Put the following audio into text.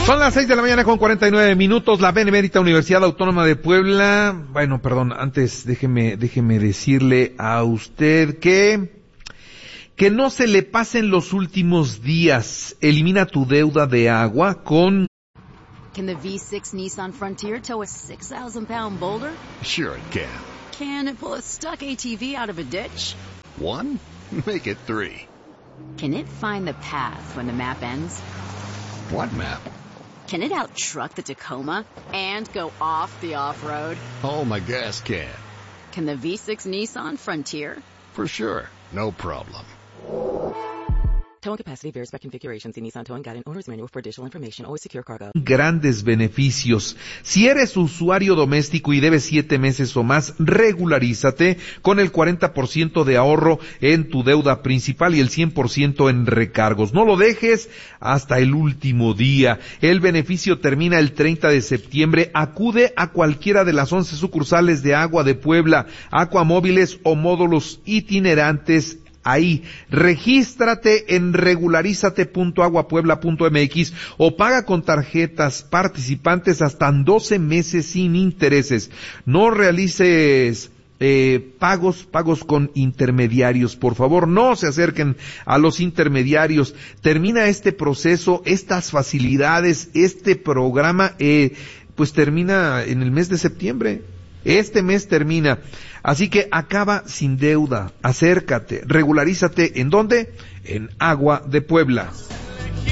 Son las 6 de la mañana con 49 minutos. La Benemérita Universidad Autónoma de Puebla. Bueno, perdón, antes déjeme decirle a usted que no se le pasen los últimos días. Elimina tu deuda de agua con... Can the V6 Nissan Frontier tow a 6,000-pound boulder? Sure it can. Can it pull a stuck ATV out of a ditch? 1? Make it 3. Can it find the path when the map ends? What map? Can it out-truck the Tacoma and go off the off-road? Oh, my gas can. Can the V6 Nissan Frontier? For sure. No problem. Towing capacity varies by configuration. See Nissan Towing Guide and Owner's Manual for additional information. Always secure cargo. Grandes beneficios. Si eres usuario doméstico y debes 7 meses o más, regularízate con el 40% de ahorro en tu deuda principal y el 100% en recargos. No lo dejes hasta el último día. El beneficio termina el 30 de septiembre. Acude a cualquiera de las 11 sucursales de Agua de Puebla, Acuamóviles o módulos itinerantes. Ahí, regístrate en regularizate.aguapuebla.mx o paga con tarjetas participantes hasta 12 meses sin intereses. No realices pagos con intermediarios. Por favor, no se acerquen a los intermediarios. Termina este proceso, estas facilidades, este programa, pues termina en el mes de septiembre. Este mes termina, así que acaba sin deuda, acércate, regularízate, ¿en dónde? En Agua de Puebla.